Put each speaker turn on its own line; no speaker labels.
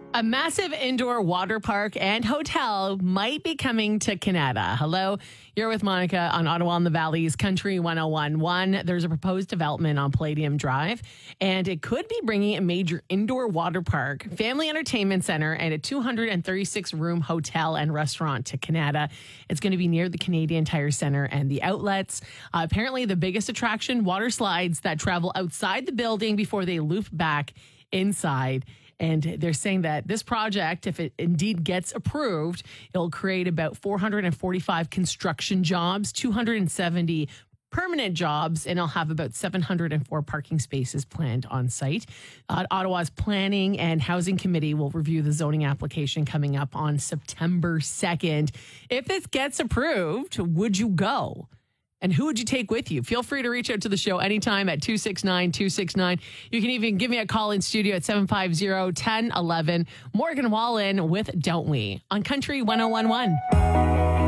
A massive indoor water park and hotel might be coming to Canada. Hello, you're with Monica on Ottawa and the Valley's Country 101.1. There's a proposed development on Palladium Drive, and it could be bringing a major indoor water park, family entertainment center, and a 236-room hotel and restaurant to Canada. It's going to be near the Canadian Tire Center and the outlets. Apparently, the biggest attraction, water slides that travel outside the building before they loop back inside. And they're saying that this project, if it indeed gets approved, it'll create about 445 construction jobs, 270 permanent jobs, and it'll have about 704 parking spaces planned on site. Ottawa's Planning and Housing Committee will review the zoning application coming up on September 2nd. If this gets approved, would you go? And who would you take with you? Feel free to reach out to the show anytime at 269-269. You can even give me a call in studio at 750-1011. Morgan Wallen with Don't We on Country 101.1.